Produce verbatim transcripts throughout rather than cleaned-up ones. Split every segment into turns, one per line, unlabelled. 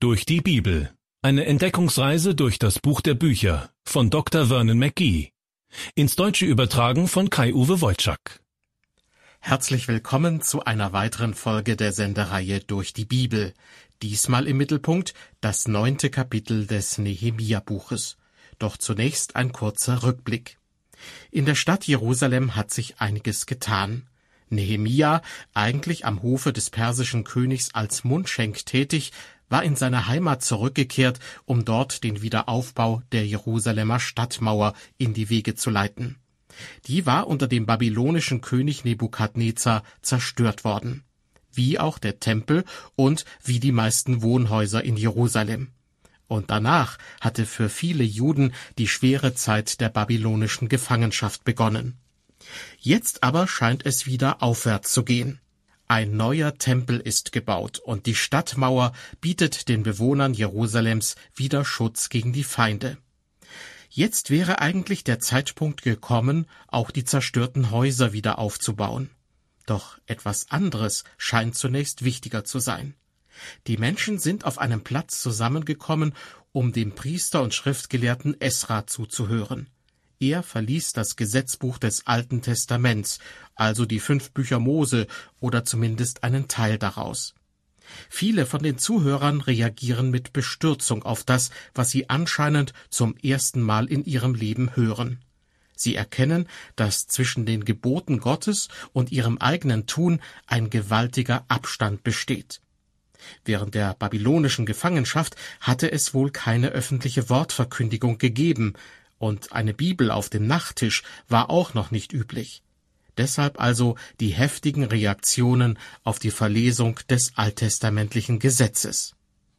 Durch die Bibel. Eine Entdeckungsreise durch das Buch der Bücher von Doktor Vernon McGee. Ins Deutsche übertragen von Kai-Uwe Wojczak.
Herzlich willkommen zu einer weiteren Folge der Sendereihe Durch die Bibel. Diesmal im Mittelpunkt das neunte Kapitel des Nehemia-Buches. Doch zunächst ein kurzer Rückblick. In der Stadt Jerusalem hat sich einiges getan. Nehemia, eigentlich am Hofe des persischen Königs als Mundschenk tätig, war in seine Heimat zurückgekehrt, um dort den Wiederaufbau der Jerusalemer Stadtmauer in die Wege zu leiten. Die war unter dem babylonischen König Nebukadnezar zerstört worden, wie auch der Tempel und wie die meisten Wohnhäuser in Jerusalem. Und danach hatte für viele Juden die schwere Zeit der babylonischen Gefangenschaft begonnen. Jetzt aber scheint es wieder aufwärts zu gehen. Ein neuer Tempel ist gebaut und die Stadtmauer bietet den Bewohnern Jerusalems wieder Schutz gegen die Feinde. Jetzt wäre eigentlich der Zeitpunkt gekommen, auch die zerstörten Häuser wieder aufzubauen. Doch etwas anderes scheint zunächst wichtiger zu sein. Die Menschen sind auf einem Platz zusammengekommen, um dem Priester und Schriftgelehrten Esra zuzuhören. Er verließ das Gesetzbuch des Alten Testaments, also die fünf Bücher Mose oder zumindest einen Teil daraus. Viele von den Zuhörern reagieren mit Bestürzung auf das, was sie anscheinend zum ersten Mal in ihrem Leben hören. Sie erkennen, dass zwischen den Geboten Gottes und ihrem eigenen Tun ein gewaltiger Abstand besteht. Während der babylonischen Gefangenschaft hatte es wohl keine öffentliche Wortverkündigung gegeben, und eine Bibel auf dem Nachttisch war auch noch nicht üblich. Deshalb also die heftigen Reaktionen auf die Verlesung des alttestamentlichen Gesetzes.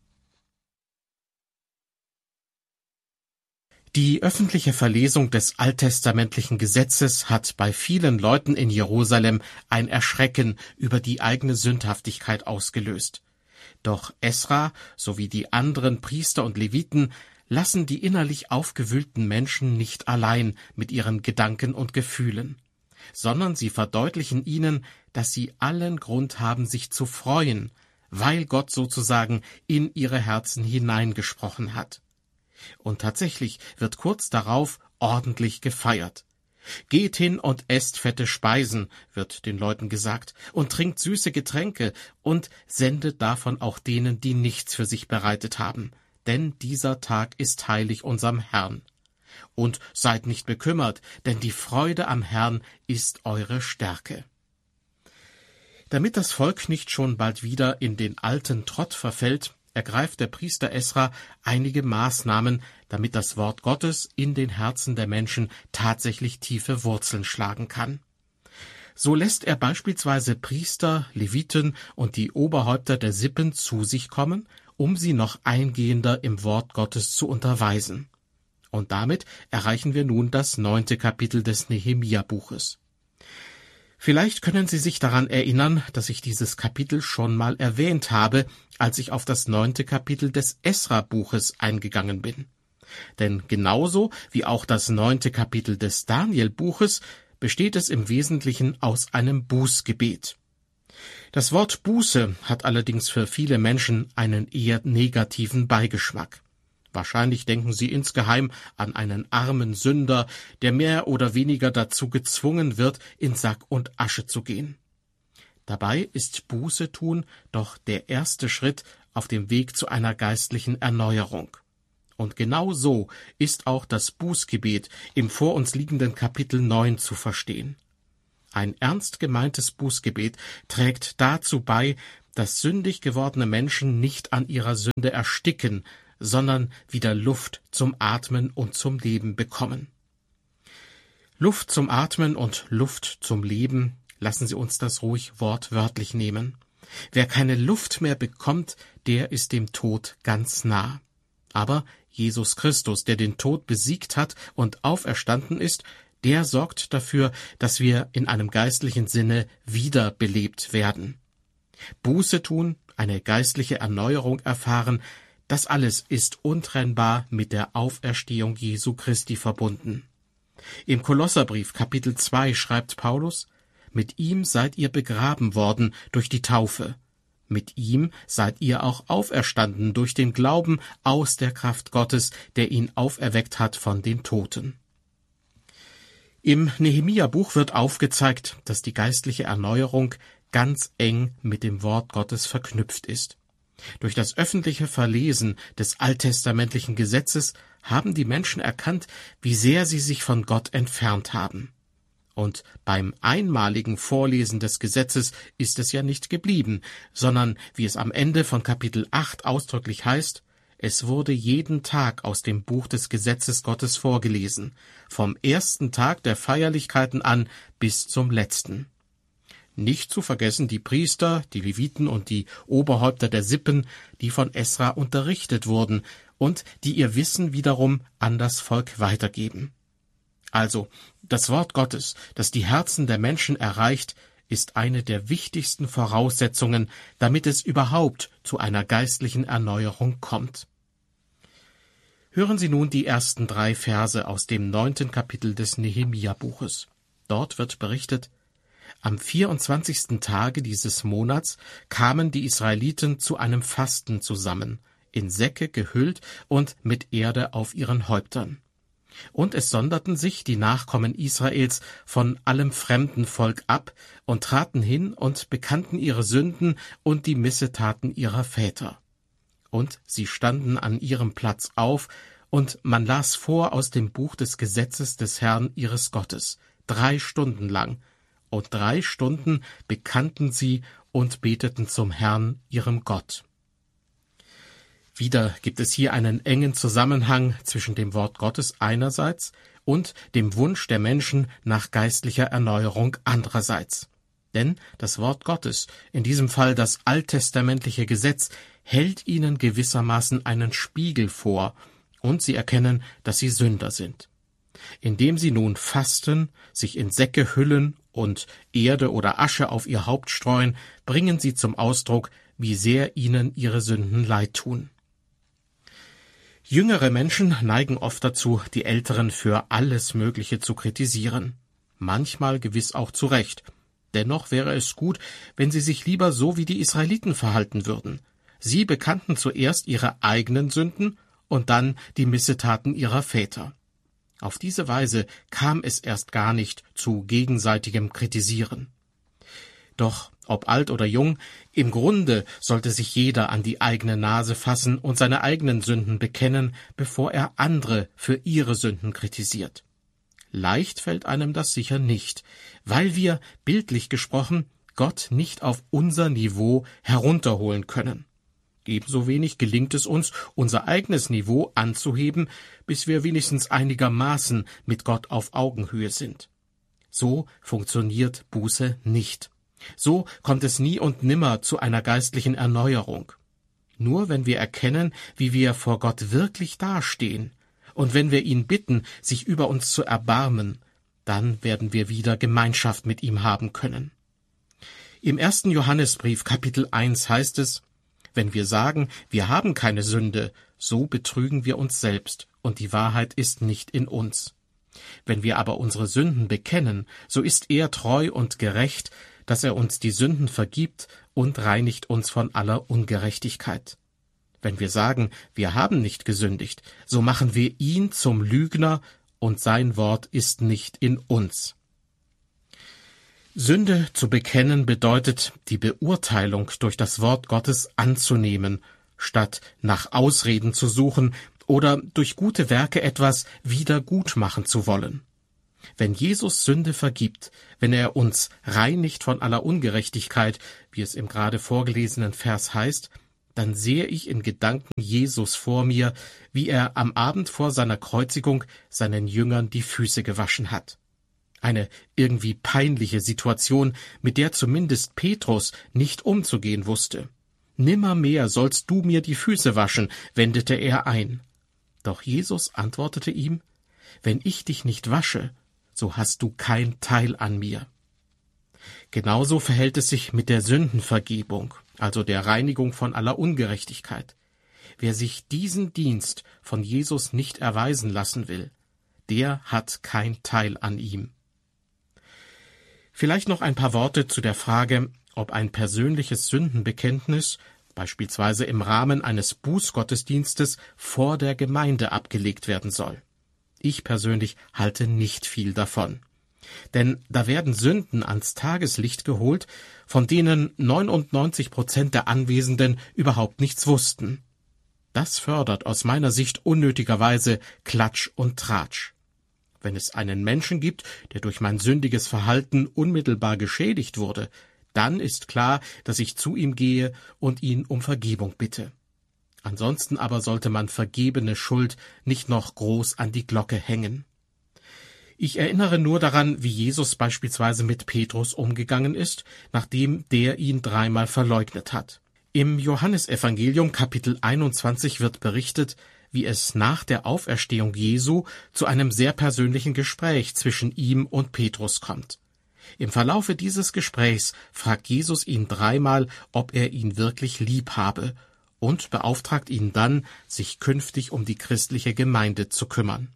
Die öffentliche Verlesung des alttestamentlichen Gesetzes hat bei vielen Leuten in Jerusalem ein Erschrecken über die eigene Sündhaftigkeit ausgelöst. Doch Esra sowie die anderen Priester und Leviten lassen die innerlich aufgewühlten Menschen nicht allein mit ihren Gedanken und Gefühlen, sondern sie verdeutlichen ihnen, dass sie allen Grund haben, sich zu freuen, weil Gott sozusagen in ihre Herzen hineingesprochen hat. Und tatsächlich wird kurz darauf ordentlich gefeiert. Geht hin und esst fette Speisen, wird den Leuten gesagt, und trinkt süße Getränke und sendet davon auch denen, die nichts für sich bereitet haben. Denn dieser Tag ist heilig unserem Herrn. Und seid nicht bekümmert, denn die Freude am Herrn ist eure Stärke. Damit das Volk nicht schon bald wieder in den alten Trott verfällt, ergreift der Priester Esra einige Maßnahmen, damit das Wort Gottes in den Herzen der Menschen tatsächlich tiefe Wurzeln schlagen kann. So lässt er beispielsweise Priester, Leviten und die Oberhäupter der Sippen zu sich kommen, um sie noch eingehender im Wort Gottes zu unterweisen. Und damit erreichen wir nun das neunte Kapitel des Nehemia-Buches. Vielleicht können Sie sich daran erinnern, dass ich dieses Kapitel schon mal erwähnt habe, als ich auf das neunte Kapitel des Esra-Buches eingegangen bin. Denn genauso wie auch das neunte Kapitel des Daniel-Buches besteht es im Wesentlichen aus einem Bußgebet. Das Wort Buße hat allerdings für viele Menschen einen eher negativen Beigeschmack. Wahrscheinlich denken sie insgeheim an einen armen Sünder, der mehr oder weniger dazu gezwungen wird, in Sack und Asche zu gehen. Dabei ist Buße tun doch der erste Schritt auf dem Weg zu einer geistlichen Erneuerung. Und genau so ist auch das Bußgebet im vor uns liegenden Kapitel neun zu verstehen. Ein ernst gemeintes Bußgebet trägt dazu bei, dass sündig gewordene Menschen nicht an ihrer Sünde ersticken, sondern wieder Luft zum Atmen und zum Leben bekommen. Luft zum Atmen und Luft zum Leben, lassen Sie uns das ruhig wortwörtlich nehmen. Wer keine Luft mehr bekommt, der ist dem Tod ganz nah. Aber Jesus Christus, der den Tod besiegt hat und auferstanden ist, der sorgt dafür, dass wir in einem geistlichen Sinne wiederbelebt werden. Buße tun, eine geistliche Erneuerung erfahren, das alles ist untrennbar mit der Auferstehung Jesu Christi verbunden. Im Kolosserbrief Kapitel zwei schreibt Paulus: Mit ihm seid ihr begraben worden durch die Taufe. Mit ihm seid ihr auch auferstanden durch den Glauben aus der Kraft Gottes, der ihn auferweckt hat von den Toten. Im Nehemia-Buch wird aufgezeigt, dass die geistliche Erneuerung ganz eng mit dem Wort Gottes verknüpft ist. Durch das öffentliche Verlesen des alttestamentlichen Gesetzes haben die Menschen erkannt, wie sehr sie sich von Gott entfernt haben. Und beim einmaligen Vorlesen des Gesetzes ist es ja nicht geblieben, sondern, wie es am Ende von Kapitel acht ausdrücklich heißt, es wurde jeden Tag aus dem Buch des Gesetzes Gottes vorgelesen, vom ersten Tag der Feierlichkeiten an bis zum letzten. Nicht zu vergessen die Priester, die Leviten und die Oberhäupter der Sippen, die von Esra unterrichtet wurden und die ihr Wissen wiederum an das Volk weitergeben. Also, das Wort Gottes, das die Herzen der Menschen erreicht, ist eine der wichtigsten Voraussetzungen, damit es überhaupt zu einer geistlichen Erneuerung kommt. Hören Sie nun die ersten drei Verse aus dem neunten Kapitel des Nehemia-Buches. Dort wird berichtet: Am vierundzwanzigsten Tage dieses Monats kamen die Israeliten zu einem Fasten zusammen, in Säcke gehüllt und mit Erde auf ihren Häuptern. Und es sonderten sich die Nachkommen Israels von allem fremden Volk ab und traten hin und bekannten ihre Sünden und die Missetaten ihrer Väter. Und sie standen an ihrem Platz auf, und man las vor aus dem Buch des Gesetzes des Herrn ihres Gottes, drei Stunden lang, und drei Stunden bekannten sie und beteten zum Herrn, ihrem Gott. Wieder gibt es hier einen engen Zusammenhang zwischen dem Wort Gottes einerseits und dem Wunsch der Menschen nach geistlicher Erneuerung andererseits. Denn das Wort Gottes, in diesem Fall das alttestamentliche Gesetz, hält ihnen gewissermaßen einen Spiegel vor, und sie erkennen, dass sie Sünder sind. Indem sie nun fasten, sich in Säcke hüllen und Erde oder Asche auf ihr Haupt streuen, bringen sie zum Ausdruck, wie sehr ihnen ihre Sünden leid tun. Jüngere Menschen neigen oft dazu, die Älteren für alles Mögliche zu kritisieren. Manchmal gewiss auch zu Recht. Dennoch wäre es gut, wenn sie sich lieber so wie die Israeliten verhalten würden. Sie bekannten zuerst ihre eigenen Sünden und dann die Missetaten ihrer Väter. Auf diese Weise kam es erst gar nicht zu gegenseitigem Kritisieren. Doch, ob alt oder jung, im Grunde sollte sich jeder an die eigene Nase fassen und seine eigenen Sünden bekennen, bevor er andere für ihre Sünden kritisiert. Leicht fällt einem das sicher nicht, weil wir, bildlich gesprochen, Gott nicht auf unser Niveau herunterholen können. Ebenso wenig gelingt es uns, unser eigenes Niveau anzuheben, bis wir wenigstens einigermaßen mit Gott auf Augenhöhe sind. So funktioniert Buße nicht. So kommt es nie und nimmer zu einer geistlichen Erneuerung. Nur wenn wir erkennen, wie wir vor Gott wirklich dastehen, und wenn wir ihn bitten, sich über uns zu erbarmen, dann werden wir wieder Gemeinschaft mit ihm haben können. Im ersten Johannesbrief Kapitel eins heißt es: Wenn wir sagen, wir haben keine Sünde, so betrügen wir uns selbst, und die Wahrheit ist nicht in uns. Wenn wir aber unsere Sünden bekennen, so ist er treu und gerecht, dass er uns die Sünden vergibt und reinigt uns von aller Ungerechtigkeit. Wenn wir sagen, wir haben nicht gesündigt, so machen wir ihn zum Lügner, und sein Wort ist nicht in uns. Sünde zu bekennen bedeutet, die Beurteilung durch das Wort Gottes anzunehmen, statt nach Ausreden zu suchen oder durch gute Werke etwas wieder gut machen zu wollen. Wenn Jesus Sünde vergibt, wenn er uns reinigt von aller Ungerechtigkeit, wie es im gerade vorgelesenen Vers heißt, dann sehe ich in Gedanken Jesus vor mir, wie er am Abend vor seiner Kreuzigung seinen Jüngern die Füße gewaschen hat. Eine irgendwie peinliche Situation, mit der zumindest Petrus nicht umzugehen wusste. »Nimmermehr sollst du mir die Füße waschen«, wendete er ein. Doch Jesus antwortete ihm: »Wenn ich dich nicht wasche, so hast du kein Teil an mir.« Genauso verhält es sich mit der Sündenvergebung, also der Reinigung von aller Ungerechtigkeit. Wer sich diesen Dienst von Jesus nicht erweisen lassen will, der hat kein Teil an ihm. Vielleicht noch ein paar Worte zu der Frage, ob ein persönliches Sündenbekenntnis, beispielsweise im Rahmen eines Bußgottesdienstes, vor der Gemeinde abgelegt werden soll. Ich persönlich halte nicht viel davon. Denn da werden Sünden ans Tageslicht geholt, von denen neunundneunzig Prozent der Anwesenden überhaupt nichts wussten. Das fördert aus meiner Sicht unnötigerweise Klatsch und Tratsch. Wenn es einen Menschen gibt, der durch mein sündiges Verhalten unmittelbar geschädigt wurde, dann ist klar, dass ich zu ihm gehe und ihn um Vergebung bitte. Ansonsten aber sollte man vergebene Schuld nicht noch groß an die Glocke hängen. Ich erinnere nur daran, wie Jesus beispielsweise mit Petrus umgegangen ist, nachdem der ihn dreimal verleugnet hat. Im Johannesevangelium Kapitel einundzwanzig wird berichtet, wie es nach der Auferstehung Jesu zu einem sehr persönlichen Gespräch zwischen ihm und Petrus kommt. Im Verlaufe dieses Gesprächs fragt Jesus ihn dreimal, ob er ihn wirklich lieb habe, und beauftragt ihn dann, sich künftig um die christliche Gemeinde zu kümmern.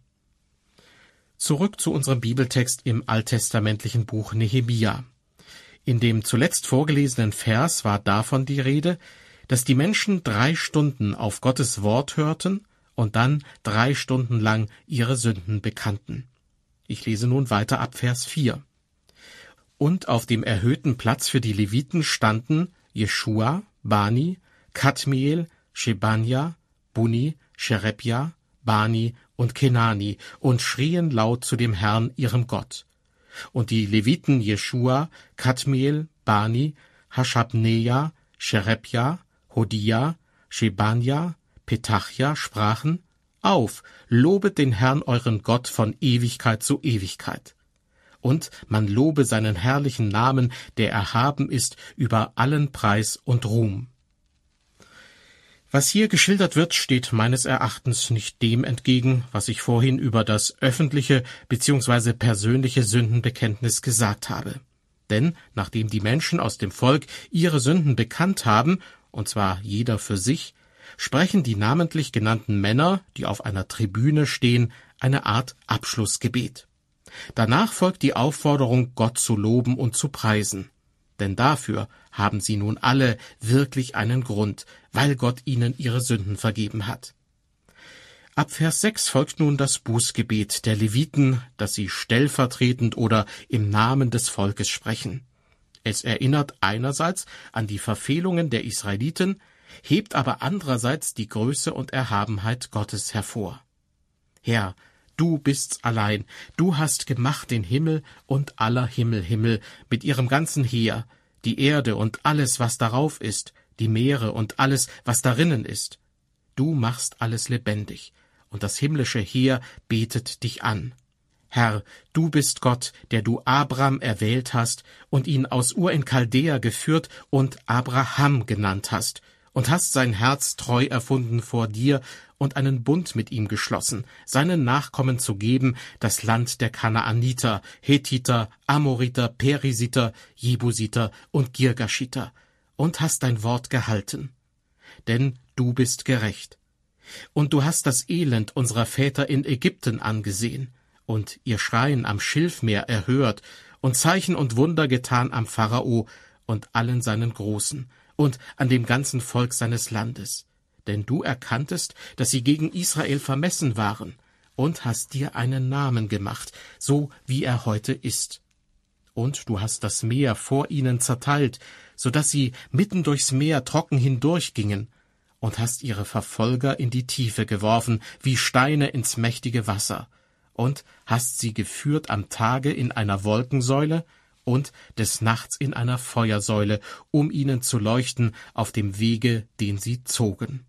Zurück zu unserem Bibeltext im alttestamentlichen Buch Nehemia. In dem zuletzt vorgelesenen Vers war davon die Rede, dass die Menschen drei Stunden auf Gottes Wort hörten und dann drei Stunden lang ihre Sünden bekannten. Ich lese nun weiter ab Vers vier. Und auf dem erhöhten Platz für die Leviten standen Jeschua, Bani, Kadmiel, Shebanja, Buni, Sherebja, Bani und Kenani und schrien laut zu dem Herrn, ihrem Gott. Und die Leviten Jeschua, Kadmiel, Bani, Haschabneja, Sherebja, Hodia, Shebanja, Petachja sprachen: Auf, lobet den Herrn euren Gott von Ewigkeit zu Ewigkeit. Und man lobe seinen herrlichen Namen, der erhaben ist über allen Preis und Ruhm. Was hier geschildert wird, steht meines Erachtens nicht dem entgegen, was ich vorhin über das öffentliche bzw. persönliche Sündenbekenntnis gesagt habe. Denn nachdem die Menschen aus dem Volk ihre Sünden bekannt haben, und zwar jeder für sich, sprechen die namentlich genannten Männer, die auf einer Tribüne stehen, eine Art Abschlussgebet. Danach folgt die Aufforderung, Gott zu loben und zu preisen. Denn dafür haben sie nun alle wirklich einen Grund, weil Gott ihnen ihre Sünden vergeben hat. Ab Vers sechs folgt nun das Bußgebet der Leviten, das sie stellvertretend oder im Namen des Volkes sprechen. Es erinnert einerseits an die Verfehlungen der Israeliten, hebt aber andererseits die Größe und Erhabenheit Gottes hervor. Herr, du bist's allein, du hast gemacht den Himmel und aller Himmel Himmel mit ihrem ganzen Heer, die Erde und alles, was darauf ist, die Meere und alles, was darinnen ist. Du machst alles lebendig, und das himmlische Heer betet dich an. Herr, du bist Gott, der du Abram erwählt hast und ihn aus Ur in Chaldea geführt und Abraham genannt hast, und hast sein Herz treu erfunden vor dir und einen Bund mit ihm geschlossen, seinen Nachkommen zu geben, das Land der Kanaaniter, Hethiter, Amoriter, Perisiter, Jebusiter und Girgashiter, und hast dein Wort gehalten. Denn du bist gerecht. Und du hast das Elend unserer Väter in Ägypten angesehen und ihr Schreien am Schilfmeer erhört und Zeichen und Wunder getan am Pharao und allen seinen Großen und an dem ganzen Volk seines Landes. Denn du erkanntest, dass sie gegen Israel vermessen waren, und hast dir einen Namen gemacht, so wie er heute ist. Und du hast das Meer vor ihnen zerteilt, so dass sie mitten durchs Meer trocken hindurchgingen, und hast ihre Verfolger in die Tiefe geworfen, wie Steine ins mächtige Wasser, und hast sie geführt am Tage in einer Wolkensäule und des Nachts in einer Feuersäule, um ihnen zu leuchten auf dem Wege, den sie zogen.